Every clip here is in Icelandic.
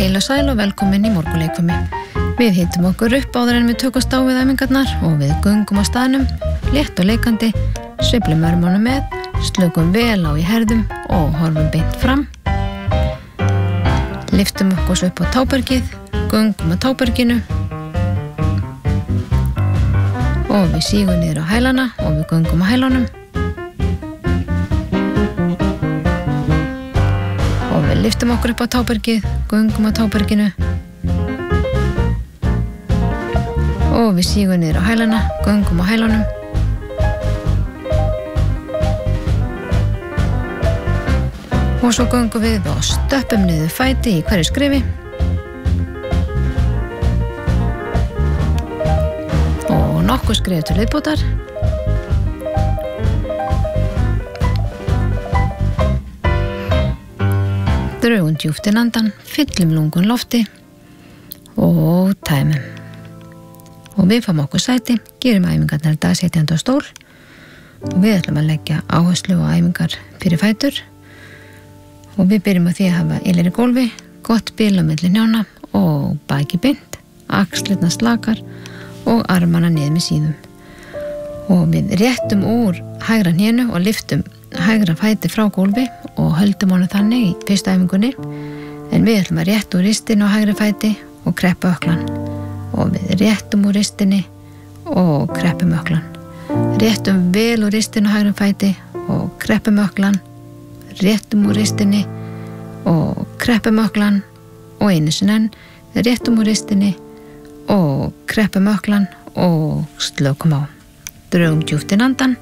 Heil og sæl og velkomin í morgunleikfimi. Við hittum okkur upp áður en við tökumst á við æfingarnar og við göngum á staðnum, létt og leikandi, sveiflum örmunum með, slökum vel á í herðum og horfum beint fram. Lyftum okkur svo upp á tábergið, göngum á táberginu og við sígum niður á hælana og við göngum á hælunum. Og við lyftum okkur upp á tábergið, göngum á táberginu og við sígum niður á hælana, göngum á hælunum. Og svo göngum við og stöppum niður fæti í hverju skrifi. Og nokkuð skrif til viðbótar. Drögum djúpt inn andan, fyllum lungun lofti og tæmum. Og við fáum okkur sæti, gerum æfingarnar dag setjandi á stól og við ætlum að leggja áherslu á æfingar fyrir fætur og við byrjum á því að hafa ylir í gólfi, gott bil á milli hnjána og baki beint, axlirnar slakar og armana niður með síðum. Og við réttum úr hægra hnénu og lyftum hægra fæti frá gólfi og höldum hana þannig í fyrstu æfingunni en við ætlum að rétta úr ristinu á hægri fæti og kreppa ökklan. Og við réttum úr ristinni og kreppum ökklan. Réttum vel úr ristinni á hægri fæti og kreppum ökklan. Réttum úr ristinni og kreppum ökklan og einu sinni enn. Réttum úr ristinni og kreppum ökklan og slökum á. Drögum djúpt inn andan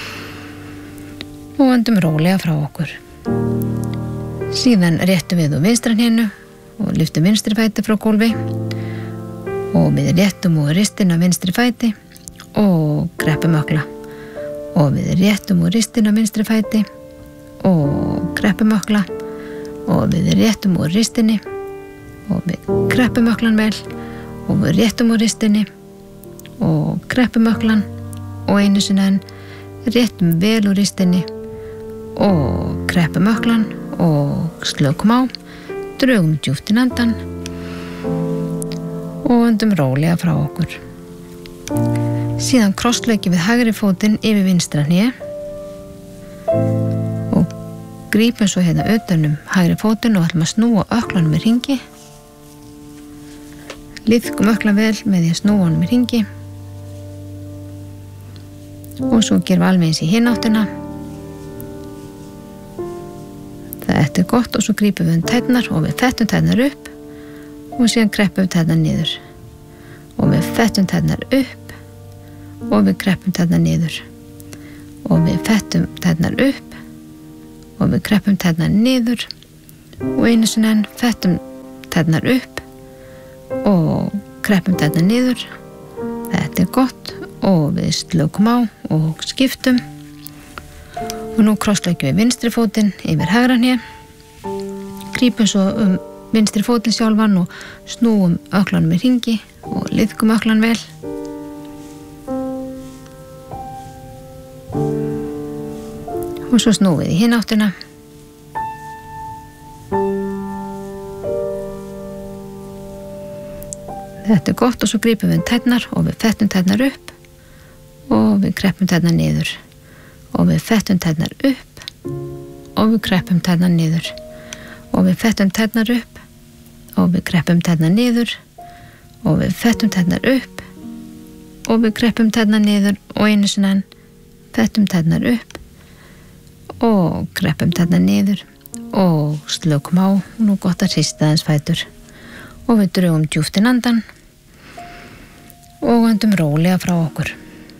og öndum rólega frá okkur. Síðan réttum við úr vinstra hnénu og lyftum vinstri fæti frá gólfi. Og við réttum úr ristina vinstri fæti og kreppum ökkla. Og við réttum úr ristina vinstri fæti og kreppum ökkla. Og við réttum úr ristinni og við kreppum ökklan vel. Og við réttum úr ristinni og kreppum ökklan. Og einu sinni enn réttum vel úr ristinni og kreppum ökklan og slökum á. Drögum djúpt inn andan og öndum rólega frá okkur. Síðan krossleikjum við hægri fótinn yfir vinstra hné og grípum svo hérna utan hægri fótinn og ætlum að snúa ökklanum í hringi. Liðkum ökklan vel með því að snúa honum í hringi og svo gerum við alveg eins í hina áttina. Þetta er gott og svo grípum við tærnar og við fettum tærnar upp og síðan kreppum við tærnar niður og við fettum tærnar upp og við kreppum tærnar niður og við fettum tærnar upp og við kreppum tærnar niður og einu sinni enn fettum tærnar upp og kreppum tærnar niður. Þetta er gott og við slökum á og skiptum og nú krossleikjum við vinstri fótinn yfir hægra hné, grípum svo vinstri fótinn sjálfan og snúum ökklanum í hringi og liðkum ökklan vel. Og svo snúum við í hina áttina. Þetta er gott og svo grípum við tærnar og við fettum tærnar upp og við kreppum tærnar niður og við fettum tærnar upp og við kreppum tærnar niður og við fettum tærnar upp og við kreppum tærnar niður og við fettum tærnar upp og við kreppum tærnar niður og einu sinni enn fettum tærnar upp og kreppum tærnar niður og slökum á. Nú gott að hrista aðeins fætur og við drögum djúpt inn andan og öndum rólega frá okkur.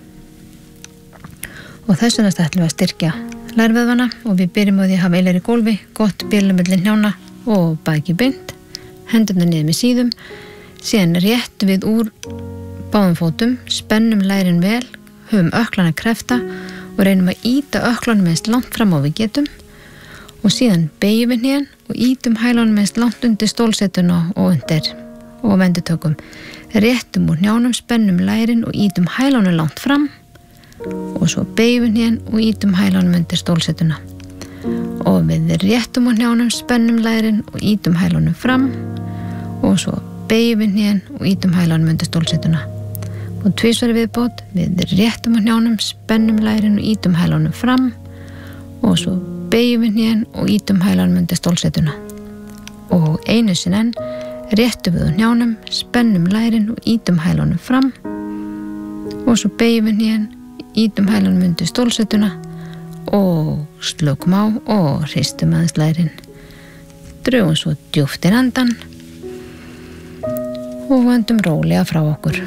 Og þess vegna ætlum við að styrkja lærvöðvana og við byrjum á því að hafa ylir í gólfi, gott bil á milli hnjána og baki beint, hendurnar niður með síðum. Síðan réttum við úr báðum fótum, spennum lærin vel, höfum ökklana krefta og reynum að ýta ökklanum eins langt fram á við getum og síðan beygjum við hnén og ýtum hælunum eins langt undir stólsetuna og undir og vendutökum. Réttum úr hnjánum, spennum lærin og ýtum hælunum langt fram og svo beygjum við hnén og ýtum hælunum undir stólsetuna. Og við réttum úr hnjánum, spennum lærin og ýtum hælunum fram og svo beygjum við hnén og ítum hælanum undir stólsetuna og tvisvar viðbót við réttum á hnjánum, spennum lærin og ítum hælanum fram og svo beygjum við hnén og ítum hælanum undir stólsetuna og einu sinni enn réttum við á hnjánum, spennum lærin og ítum hælanum fram og svo beygjum við hnén, ítum hælanum undir stólsetuna og slökum á og hristum aðeins lærin. Drögum svo djúpt inn andan og öndum rólega frá okkur.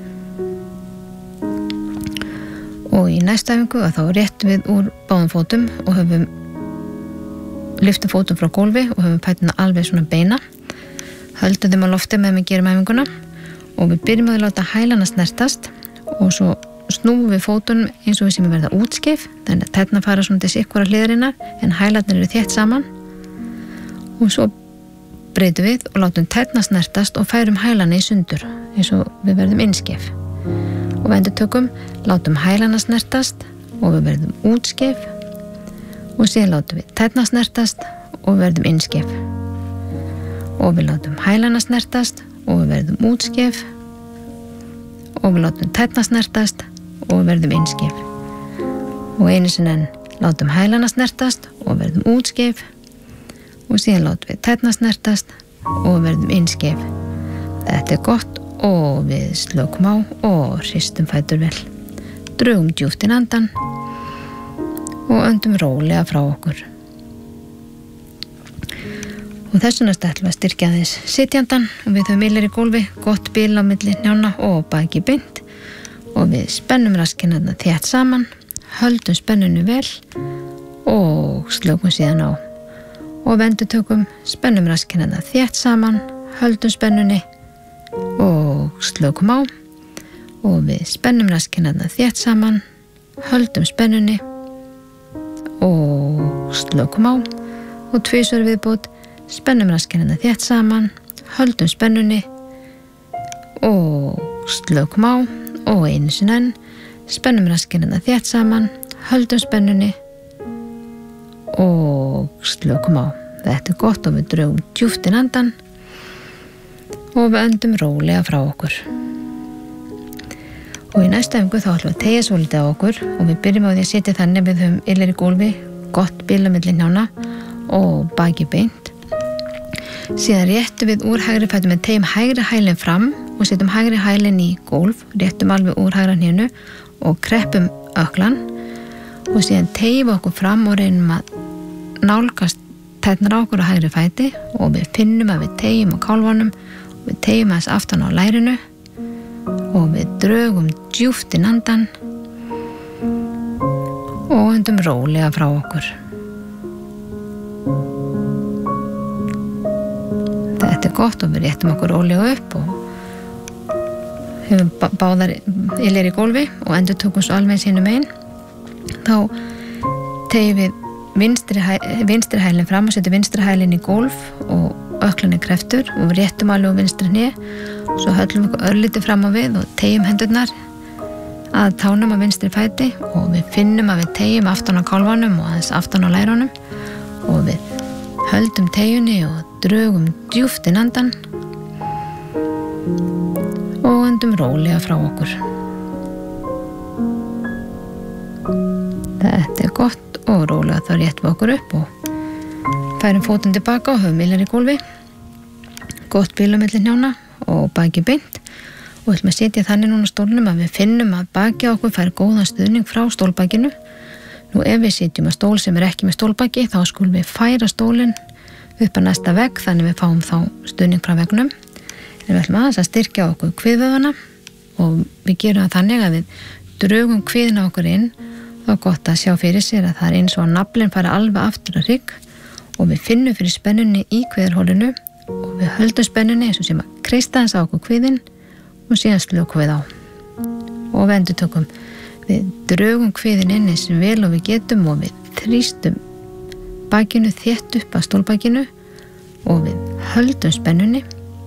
Og í næstu æfingu að þá réttum við úr báðum fótum og höfum lyftum fótum frá gólfi og höfum fæturna alveg svona beina. Höldum þeim á lofti meðan við gerum æfinguna og við byrjum að láta hælana snertast og svo snúum við fótunum eins og við sem verða útskeif, þannig að tærnar fara svona til sikkvara hliðarinnar en hælarnir eru þétt saman og svo breytum við og látum tærnar snertast og færum hælana í sundur eins og við verðum innskeif og við endurtökum, látum hælana snertast og við verðum útskeif og síðan látum við tærnar snertast og við verðum innskeif og við látum hælana snertast og við verðum útskeif og við látum tærnar snertast og við verðum innskeif og einu sinni enn látum hælana snertast og verðum útskeif og síðan látum við tærnar snertast og við verðum innskeif. Þetta er gott og við slökum á og hristum fætur vel. Drögum djúpt inn andan og öndum rólega frá okkur. Og þess vegna ætlum við að styrkja aðeins sitjandan og við höfum ylir í gólfi, gott bil á milli hnjána og baki beint og við spennum raskinnarna þétt saman, höldum spennunni vel og slökum síðan á og við endurtökum, spennum raskinnarna þétt saman, höldum spennunni og slökum á og við spennum raskinnarna þétt saman, höldum spennunni og slökum á og tvisvar viðbót spennum raskinnarna þétt saman, höldum spennunni og slökum á og einu sinni enn, spennum raskinnarna þétt saman, höldum spennunni og slökum á. Þetta er gott og við drögum djúpt inn andan og við öndum rólega frá okkur. Og í næstu æfingu þá ætlum við að teygja svolítið á okkur og við byrjum á því að sitja þannig við höfum ylir í gólfi, gott bil á milli hnjána og baki beint. Síðan réttum við úr hægri fætum með teygjum hægri hælinn fram og setjum hægri hælinn í gólf, réttum alveg úr hægra hnénu og kreppum ökklan og síðan teygjum við okkur fram og reynum að nálgast tærnar á okkur á hægri fæti og við finnum að við teygjum á kálfanum og við teygjum aðeins aftan á lærinu og við drögum djúpt inn andan og öndum rólega frá okkur. Þetta er gott og við réttum okkur rólega upp og höfum báðar ylir í gólfi og endurtökum svo alveg sínum einn. Þá teygjum við vinstri hælinn fram og setjum vinstri hælinn í gólf og ökklan er kreftur og við réttum alveg á vinstri hné. Svo höllum við okkur örlítið fram á við og teygjum hendurnar að tánum á vinstri fæti og við finnum að við teygjum aftan á kálfanum og aðeins aftan á lærunum og við höldum teygjunni og drögum djúpt inn andan og öndum rólega frá okkur. Þetta er gott og rólega þá réttum við okkur upp og færum fótinn tilbaka og höfum ylir í gólfi, gott bil á milli hnjána og baki beint og ætlum að setja þannig núna stólnum að við finnum að baki okkur fær góðan stuðning frá stólbakinu. Nú ef við sitjum að stól sem er ekki með stólbaki þá skulum við færa stólinn upp að næsta vegg þannig við fáum þá stuðning frá veggnum. En við ætlum aðeins að styrkja okkur kviðvöðvana og við gerum það þannig að við drögum kviðina okkur inn. Það er gott að sjá fyrir sér að það er eins og að naflinn fara alveg aftur að hrygg og við finnum fyrir spennunni í kviðarhólinu og við höldum spennunni eins og sem að kreista þess á okkur kviðinn og síðan slökum við á. Og við endurtökum. Við drögum kviðinn inn eins vel og við getum og við þrýstum bakinu þétt upp að stólbakinu og við höldum spennunni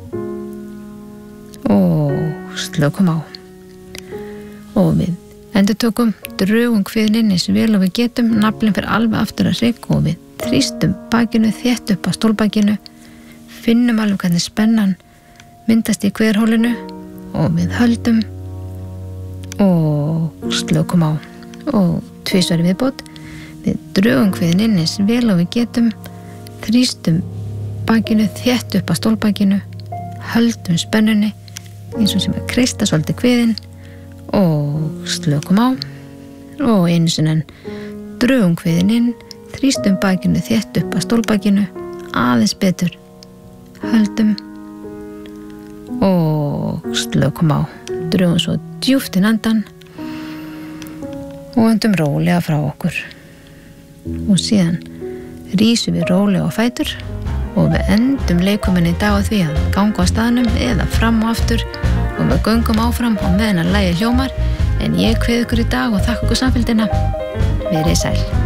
og slökum á. Og við endurtökum, drögum kviðinn inn eins vel og við getum, naflinn fyrir alveg aftur að hrygg og við þrýstum bakinu þétt upp að stólbakinu, finnum alveg hvernig spennan myndast í kviðarhólinu og við höldum og slökum á og 2 svar viðbót. Við drögum kviðin inn eins vel og við getum, þrýstum bakinu þétt upp að stólbakinu, höldum spennunni eins og sem að kreista svolítið kviðin og slökum á og einu sinni drögum kviðin inn, þrýstum bakinu þétt upp að stólbakinu, aðeins betur, höldum og slökum á. Drögum svo djúpt inn andan og öndum rólega frá okkur. Og síðan rísum við rólega á fætur og við endum leikuminni í dag á því að ganga á staðnum eða fram og aftur og við göngum áfram á meðan að lagið hljómar. En ég kveð ykkur í dag og þakka ykkur samfylgdina. Verið sæl.